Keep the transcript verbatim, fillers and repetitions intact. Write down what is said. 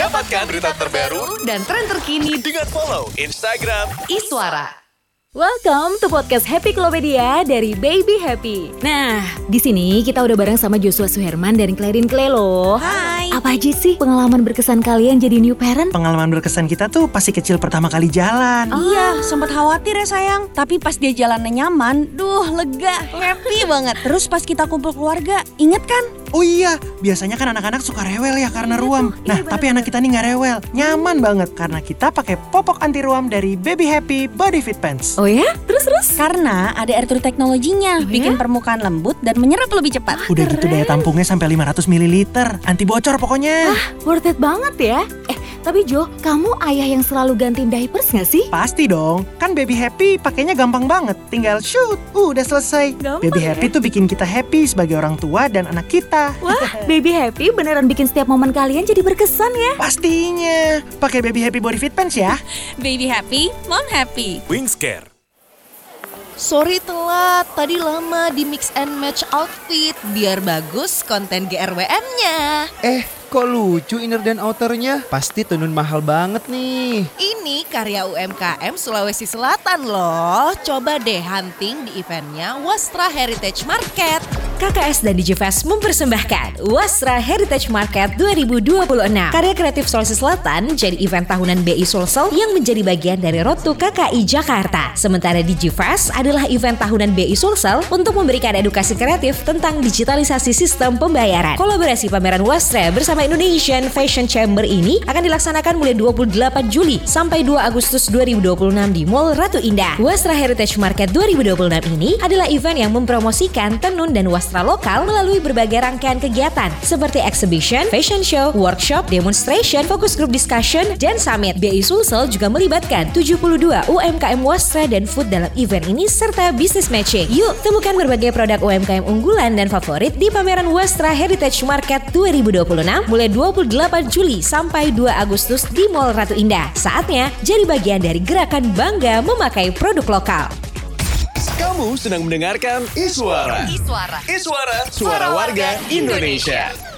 Dapatkan berita terbaru dan tren terkini dengan follow Instagram Iswara. Welcome to podcast Happy Klopedia dari Baby Happy. Nah, di sini kita udah bareng sama Joshua Suherman dan Clarin Clay loh. Hai. Apa aja sih pengalaman berkesan kalian jadi new parent? Pengalaman berkesan kita tuh pasti kecil pertama kali jalan. Oh. Iya, sempat khawatir ya sayang. Tapi pas dia jalannya nyaman, duh lega, happy banget. Terus pas kita kumpul keluarga, inget kan? Oh iya, biasanya kan anak-anak suka rewel ya karena Iya ruam. tuh, Nah, iya tapi anak kita nih nggak rewel, nyaman banget karena kita pakai popok anti ruam dari Baby Happy Body Fit Pants. Oh ya? Terus-terus? Karena ada air true teknologinya, Oh, bikin ya? permukaan lembut dan menyerap lebih cepat. Udah gitu daya tampungnya sampai lima ratus mililiter, anti bocor pokoknya. Worth it banget ya. Eh, tapi Jo, kamu ayah yang selalu gantiin diapers gak sih? Pasti dong, kan Baby Happy pakainya gampang banget, tinggal shoot, uh, udah selesai. Gampang Baby ya? Happy tuh bikin kita happy sebagai orang tua dan anak kita. Wah, Baby Happy beneran bikin setiap momen kalian jadi berkesan ya. Pastinya, pakai Baby Happy Body Fit Pants ya. Baby happy, mom happy. Wingscare. Sorry telat, tadi lama di mix and match outfit biar bagus konten G R W M-nya. Eh, kok lucu inner dan outernya? Pasti tenun mahal banget nih. Ini karya U M K M Sulawesi Selatan loh. Coba deh hunting di eventnya Wastra Heritage Market. K K S dan Digifest mempersembahkan Wastra Heritage Market dua ribu dua puluh enam. Karya kreatif Sulawesi Selatan jadi event tahunan B I Sulsel yang menjadi bagian dari Road to K K I Jakarta. Sementara Digifest adalah event tahunan B I Sulsel untuk memberikan edukasi kreatif tentang digitalisasi sistem pembayaran. Kolaborasi pameran Wastra bersama Indonesian Fashion Chamber ini akan dilaksanakan mulai dua puluh delapan Juli sampai dua Agustus dua ribu dua puluh enam di Mall Ratu Indah. Wastra Heritage Market dua ribu dua puluh enam ini adalah event yang mempromosikan tenun dan wastra lokal melalui berbagai rangkaian kegiatan seperti exhibition, fashion show, workshop, demonstration, focus group discussion, dan summit. B I Sulsel juga melibatkan tujuh puluh dua U M K M wastra dan food dalam event ini serta business matching. Yuk, temukan berbagai produk U M K M unggulan dan favorit di pameran Wastra Heritage Market dua ribu dua puluh enam mulai dua puluh delapan Juli sampai dua Agustus di Mall Ratu Indah. Saatnya jadi bagian dari gerakan bangga memakai produk lokal. Kamu sedang mendengarkan Iswara. Iswara. Iswara, suara warga Indonesia.